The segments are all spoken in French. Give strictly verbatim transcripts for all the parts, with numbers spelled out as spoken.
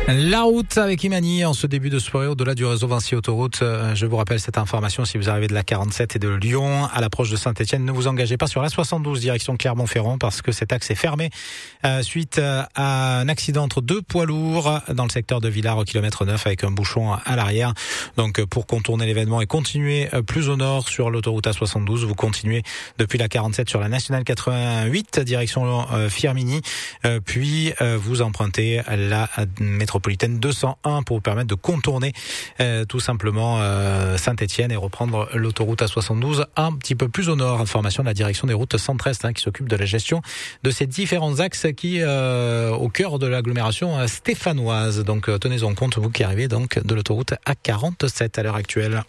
La route avec Imani en ce début de soirée au-delà du réseau Vinci Autoroute. Je vous rappelle cette information, si vous arrivez de la quarante-sept et de Lyon à l'approche de Saint-Etienne, ne vous engagez pas sur la soixante-douze direction Clermont-Ferrand parce que cet axe est fermé euh, suite à un accident entre deux poids lourds dans le secteur de Villars au kilomètre neuf avec un bouchon à l'arrière. Donc pour contourner l'événement et continuer plus au nord sur l'autoroute A soixante-douze, vous continuez depuis la quarante-sept sur la nationale quatre-vingt-huit direction euh, Firminy, euh, puis euh, vous empruntez la métro métropolitaine deux cent un pour vous permettre de contourner euh, tout simplement euh, Saint-Etienne et reprendre l'autoroute A soixante-douze un petit peu plus au nord. Information de la direction des routes Centre-Est hein, qui s'occupe de la gestion de ces différents axes qui euh, au cœur de l'agglomération stéphanoise. Donc euh, tenez-en compte vous qui arrivez donc de l'autoroute A quarante-sept à l'heure actuelle.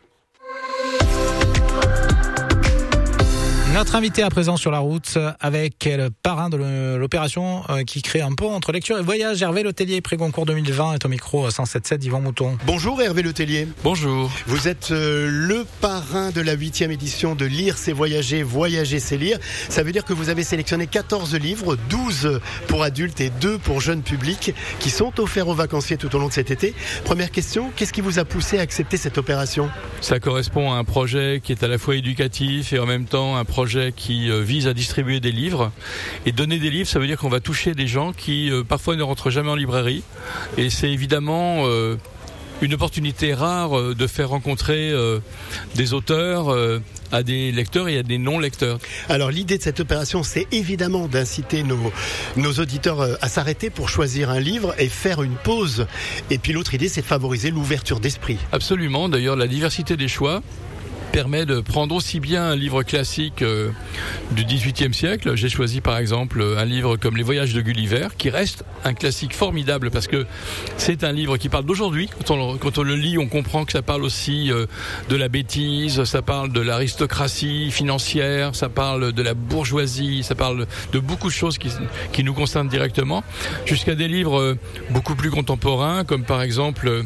Notre invité à présent sur la route avec le parrain de l'opération qui crée un pont entre lecture et voyage. Hervé Letellier, prix Goncourt deux mille vingt, est au micro cent sept sept d'Yvan Mouton. Bonjour Hervé Letellier. Bonjour. Vous êtes le parrain de la huitième édition de Lire c'est voyager, voyager c'est lire. Ça veut dire que vous avez sélectionné quatorze livres, douze pour adultes et deux pour jeunes publics qui sont offerts aux vacanciers tout au long de cet été. Première question, qu'est-ce qui vous a poussé à accepter cette opération ? Ça correspond à un projet qui est à la fois éducatif et en même temps un projet projet qui vise à distribuer des livres. Et donner des livres, ça veut dire qu'on va toucher des gens qui euh, parfois ne rentrent jamais en librairie. Et c'est évidemment euh, une opportunité rare euh, de faire rencontrer euh, des auteurs euh, à des lecteurs et à des non-lecteurs. Alors l'idée de cette opération, c'est évidemment d'inciter nos, nos auditeurs à s'arrêter pour choisir un livre et faire une pause. Et puis l'autre idée, c'est de favoriser l'ouverture d'esprit. Absolument, d'ailleurs la diversité des choix permet de prendre aussi bien un livre classique euh, du dix-huitième siècle. J'ai choisi par exemple un livre comme Les Voyages de Gulliver, qui reste un classique formidable parce que c'est un livre qui parle d'aujourd'hui. Quand on, quand on le lit, on comprend que ça parle aussi euh, de la bêtise, ça parle de l'aristocratie financière, ça parle de la bourgeoisie, ça parle de beaucoup de choses qui, qui nous concernent directement, jusqu'à des livres euh, beaucoup plus contemporains, comme par exemple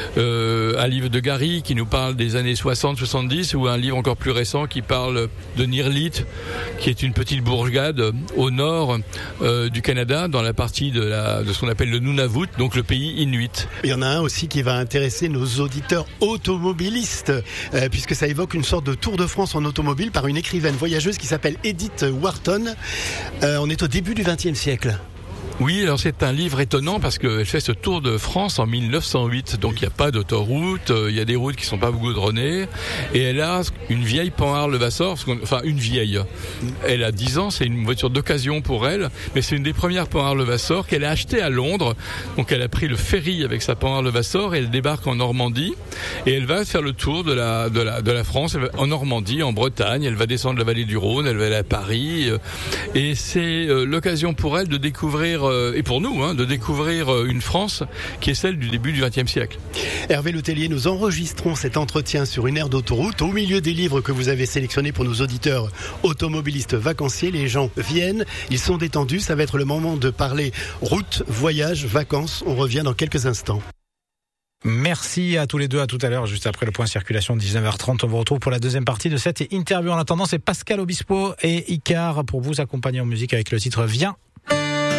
euh, un livre de Gary qui nous parle des années soixante soixante-dix, ou un livre encore plus récent qui parle de Nirlit, qui est une petite bourgade au nord euh, du Canada, dans la partie de, la, de ce qu'on appelle le Nunavut, donc le pays inuit. Il y en a un aussi qui va intéresser nos auditeurs automobilistes, euh, puisque ça évoque une sorte de Tour de France en automobile par une écrivaine voyageuse qui s'appelle Edith Wharton. Euh, on est au début du vingtième siècle. Oui, alors c'est un livre étonnant parce qu'elle fait ce tour de France en mille neuf cent huit, donc il n'y a pas d'autoroute, il y a des routes qui sont pas goudronnées, et elle a une vieille Panhard Levasseur, enfin une vieille, elle a dix ans, c'est une voiture d'occasion pour elle, mais c'est une des premières Panhard Levasseur qu'elle a achetée à Londres, donc elle a pris le ferry avec sa Panhard Levasseur et elle débarque en Normandie, et elle va faire le tour de la, de la, de la France, en Normandie, en Bretagne, elle va descendre la vallée du Rhône, elle va aller à Paris, et c'est l'occasion pour elle de découvrir et pour nous, hein, de découvrir une France qui est celle du début du vingtième siècle. Hervé Letellier, nous enregistrons cet entretien sur une aire d'autoroute au milieu des livres que vous avez sélectionnés pour nos auditeurs automobilistes vacanciers. Les gens viennent, ils sont détendus, ça va être le moment de parler route, voyage, vacances. On revient dans quelques instants. Merci à tous les deux, à tout à l'heure, juste après le point circulation, dix-neuf heures trente. On vous retrouve pour la deuxième partie de cette interview. En attendant, c'est Pascal Obispo et Icar pour vous accompagner en musique avec le titre Viens.